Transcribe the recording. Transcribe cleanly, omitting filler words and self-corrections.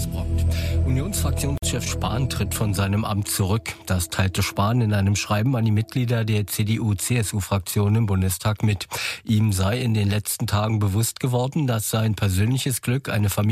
Postbrockt. Unionsfraktionschef Spahn tritt von seinem Amt zurück. Das teilte Spahn in einem Schreiben an die Mitglieder der CDU-CSU-Fraktion im Bundestag mit. Ihm sei in den letzten Tagen bewusst geworden, dass sein persönliches Glück eine Familie